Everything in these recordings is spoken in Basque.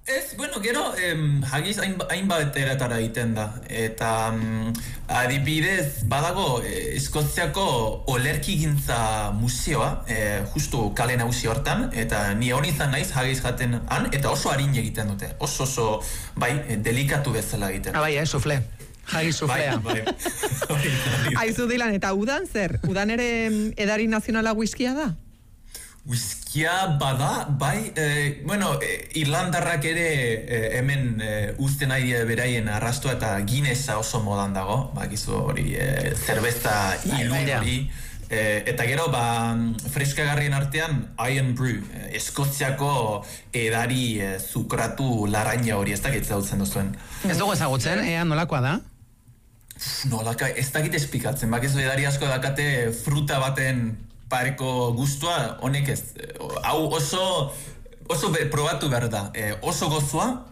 Ez, bueno, gero, hagiz hainbat eratara egiten da. Eta adibidez, badago Eskoziako olerkigintza museoa, justu kale nagusi hortan, eta ni hon izan naiz hagiz jaten han, eta oso arin egiten dute. Oso, bai, delikatu bezala egiten. Bai, sufle. Hagiz suflea. Bai. Aizu Dilan, eta udan zer? Udan ere edari nazionala whiskia da? Whiskia bada, bai, Irlandarrak ere hemen uzten nahi beraien arrastoa eta Guinnessa oso modan dago, bakizu hori zerbeza ilu hori. Eta gero, freskagarrien artean Iron Brew, Eskoziako edari zukratu larraina hori, ez dakit zautzen duzuen. Ez dugu ezagutzen, ea nolakoa da? Nolaka, ez dakit esplikatzen, bakizu edari asko dakate fruta baten pareko gustua, honek ez. Hau oso probatu behar da. Oso gozoa,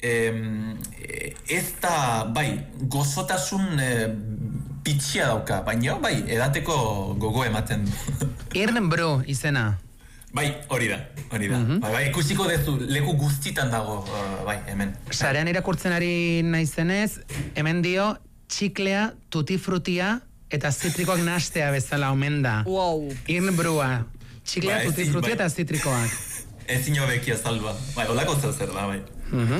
ez da, bai, gozotasun bitxia dauka, baina, bai, edateko gogo ematen du. Iron Brew izena. Bai, hori da. Bai, ikusiko dezu, leku guztitan dago, bai, hemen. Sarean irakurtzen ari naizenez, hemen dio, txiklea, tutifrutia, eta zitrikoak nastea bezala omen da. Wow. Iron Brewa. Txiklea, tutifrutia eta zitrikoak. Ezin hobekia salba. Bai, holako zer da, bai.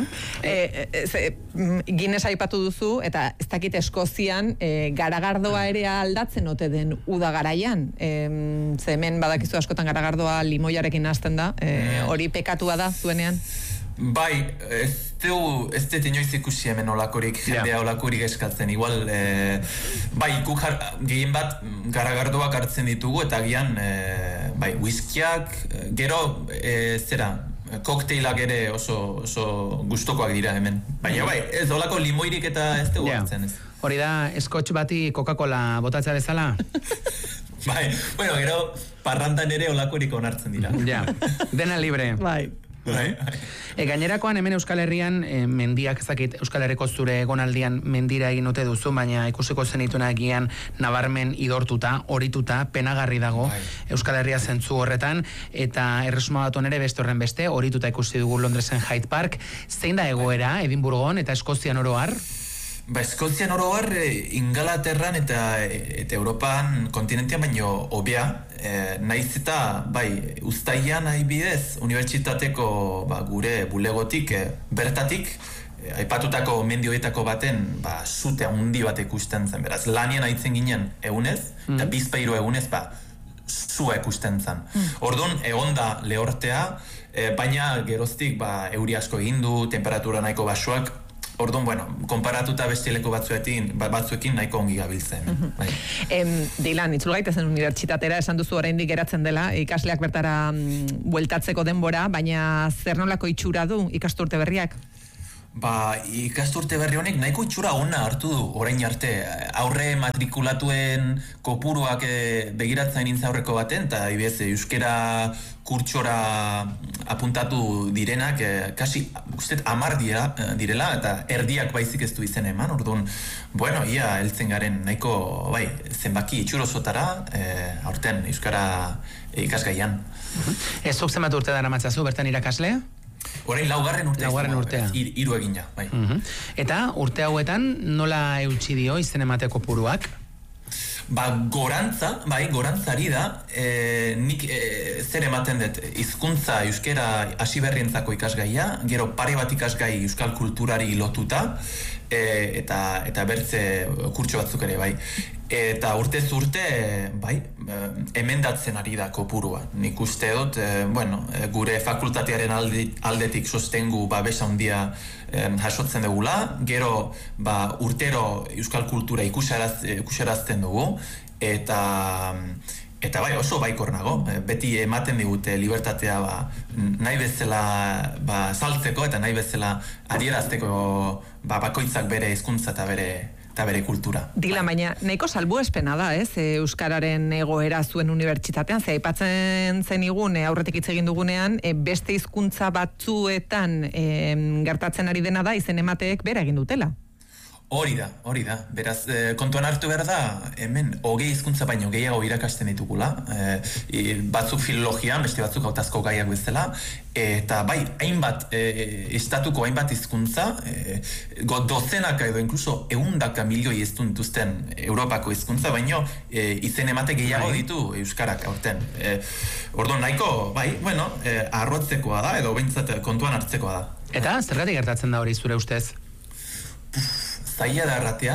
Guinness aipatu duzu, eta ez dakit Eskozian garagardoa ere aldatzen ote den uda garaian. Ze hemen badakizu askotan garagardoa limoiarekin hasten da. Hori pekatua da zuenean? Bai, ez dut inoiz ikusi hemen olakorik, jendea olakorik eskatzen. Igual, bai, guk gehien bat garagardoak hartzen ditugu, eta gian, bai, whiskiak, gero, kokteilak ere oso gustokoak dira hemen. Baina bai, ez olako limoirik eta ez dugu hartzen ez. Hori da, eskotx bati Coca-Cola botatzea bezala? Bai, bueno, gero parrandan ere olakorik onartzen dira. Ja, dena libre. Bai. Gainerakoan hemen Euskal Herrian mendiak ezakit Euskal Herriko zure egonaldian mendira egin ote duzu, baina ikusiko zenituna egian nabarmen idortuta, horituta, penagarri dago Euskal Herria zentzu horretan, eta erresuma bat onere beste horren beste, horituta ikusi dugu Londresen Hyde Park. Zein da egoera Edinburgon eta Eskozian oro har? Eskozian oro har, Ingalaterran eta Europan kontinentean baino hobea, naiz eta, bai, uztaian haibidez, unibertsitateko gure bulegotik, bertatik, aipatutako mendioetako baten, zute handi bat ikusten zen, beraz, lanian aitzen ginen egunez, eta bizpairu egunez, zua ikusten zen. Orduan, egon da lehortea, baina geroztik, euri asko egin du, temperatura nahiko basuak, orduan, bueno, konparatuta bestileko batzuekin nahiko ongi gabiltzen. Dilan, itzul gaitezen unibertsitatera, esan duzu oraindik geratzen dela, ikasleak bertara bueltatzeko denbora, baina zer nolako itxura du ikasturte berriak? Ikasturte berri honek nahiko itxura ona hartu du orain arte. Aurre matrikulatuen kopuruak begiratzen nintza aurreko baten, eta euskera kurtsora apuntatu direnak, kasi, usted 10 direla, eta erdiak baizik ez du izen eman, orduan, bueno, ia heltzen garen nahiko, zenbaki itxurosotara, aurten euskara ikasgaian. Ez zuk zenbat urte dara matzazu, bertan irakaslea? Orain laugarren urtea. Hiru egina, bai. Eta urte hauetan nola eutsi dio izen emateko puruak? Gorantzari da, nik zer ematen dut, hizkuntza euskera hasi berrientzako ikasgaia, gero pare bat ikasgai euskal kulturari lotuta, eta bertze kurtso batzuk ere, bai. Eta urtez urte, emendatzen ari da kopurua. Nik uste dut, gure fakultatearen aldetik sostengu babesa handia jasotzen dugula, gero urtero euskal kultura ikusarazten dugu, eta oso baikor nago, beti ematen digute libertatea nahi bezala saltzeko eta nahi bezala adierazteko bakoitzak bere hizkuntza eta bere kultura. Dila, baina nahiko salbuespena da, ez? Euskararen egoera zuen unibertsitatean, ze aipatzen zenigun aurretik hitz egin dugunean, beste hizkuntza batzuetan gertatzen ari dena da, izen emateek bera egin dutela. Hori da. Beraz, kontuan hartu behar da, hemen, 20 hizkuntza baino gehiago irakasten ditugula, batzuk filologian, beste batzuk hautazko gaiak bezala, eta bai, hainbat, estatuko hainbat hizkuntza, dozenaka edo inkluso 100 milioi hiztun dituzten Europako hizkuntza, baino izen emate gehiago ditu euskarak aurten. Orduan nahiko, bai, arrotzekoa da, edo behintzat kontuan hartzekoa da. Eta, zergatik gertatzen da hori zure ustez? Zaila da erratea,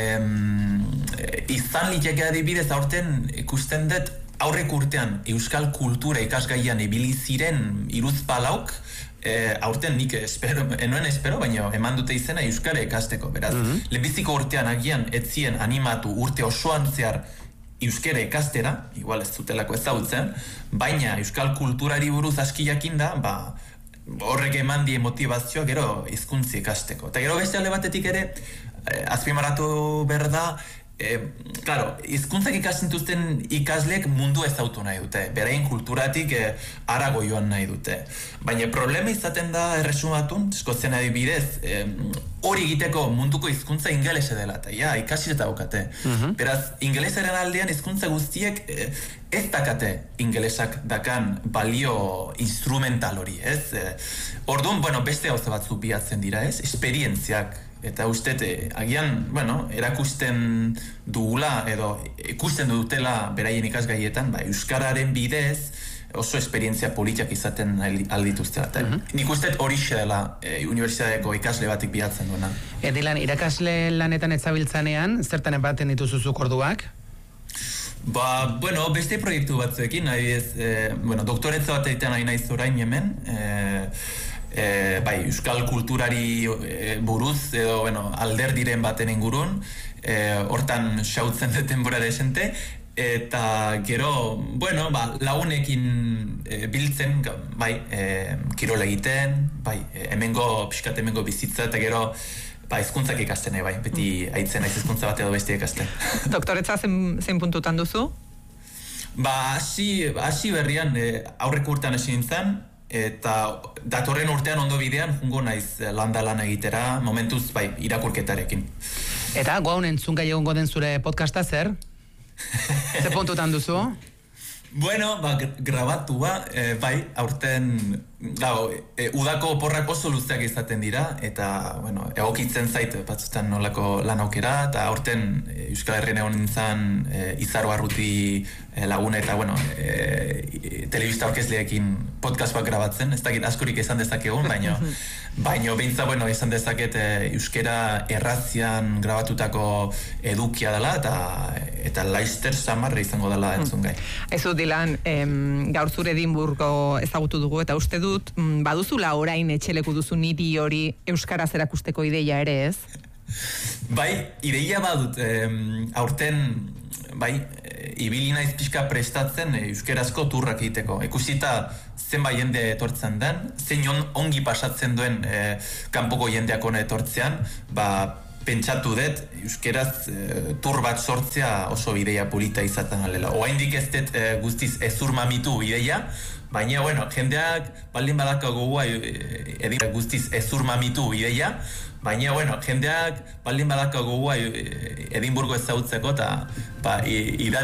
izan liteke adibidez aurten ikusten dut aurrek urtean euskal kultura ikasgaian ibili ziren hiruzpalauk, aurten nik enuen espero, baina eman dute izena euskara ikasteko, beraz, lehenbiziko urtean agian etzien animatu urte osoan zehar euskara ikastera, igual ez zutelako ezagutzen, baina euskal kulturari buruz aski jakinda, horrek eman die motivazioa gero hizkuntza ikasteko. Eta gero beste alde batetik ere, azpimarratu behar da, hizkuntzak ikasten duten ikasleek mundu ezautu nahi dute, beraien kulturatik harago joan nahi dute. Baina problema izaten da erresumatun, Eskozian adibidez, hori egiteko munduko hizkuntza ingelese dela, eta ikasi eta daukate. Beraz, ingelesaren aldean hizkuntza guztiek ez dakate ingelesak dakan balio instrumental hori, ez? Orduan, beste gauza batzuk bilatzen dira, ez? Esperientziak. Eta ustete, agian, erakusten dugula edo ikusten dutela beraien ikasgaietan, euskararen bidez oso esperientzia politiak izaten aldituzte. Nik uste horixe dela unibertsitateko ikasle batik bilatzen duena. Dilan, irakasle lanetan ezabiltzanean, zertan ebaten dituzuzuk orduak? Beste proiektu batzuekin, doktoretza bat egiten nahi naiz orain hemen, euskal kulturari buruz edo alderdiren baten ingurun, hortan xautzen dut denbora desente, eta gero, lagunekin biltzen, kirol egiten, hemengo bizitza, eta gero hizkuntzak ikasten nahi, beti aitzen naiz hizkuntza bat edo beste ikasten. Doktoretza zein puntutan duzu? Hasi berrian aurreko urtean hasi nintzen, eta datorren urtean ondo bidean jungo naiz landa lan egitera, momentuz irakurketarekin. Eta gaur entzungai egongo den zure podcasta zer? Ze puntutan duzu? Grabatu aurten udako oporrak oso luzeak izaten dira, eta egokitzen zait batzutan nolako lan aukera, eta aurten Euskal Herrian egon nintzen Izaro Arruti laguna eta telebista orkezleekin podcast bat grabatzen, ez dakit askorik esan dezakegun, baina behintzat esan dezaket euskera errazian grabatutako edukia dela, eta laizter samarra izango dela entzun gai. Ez dut Dilan, gaur zure Edinburgo ezagutu dugu, eta uste dut, baduzula orain etxeleku duzu niri hori euskaraz erakusteko ideia ere, ez? Ideia badut, aurten, ibili naiz pixka prestatzen euskerazko turrak egiteko. Ikusita zenba jende etortzen den, zein ongi pasatzen duen kanpoko jendeak hona etortzean, pentsatu dut, euskeraz tur bat sortzea oso ideia polita izaten alela. Oraindik ez dut guztiz ezur mamitu ideia, baina, jendeak baldin badaka gogoa edin guztiz ezur mamitu ideia, baina, jendeak baldin badaka gogoa Edinburgo ezagutzeko, eta